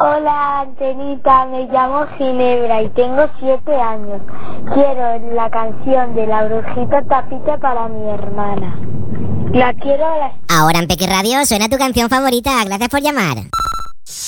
Hola, Antenita, me llamo Ginebra y tengo 7 años. Quiero la canción de La Brujita Tapita para mi hermana. La quiero a las... Ahora en Peque Radio suena tu canción favorita. Gracias por llamar.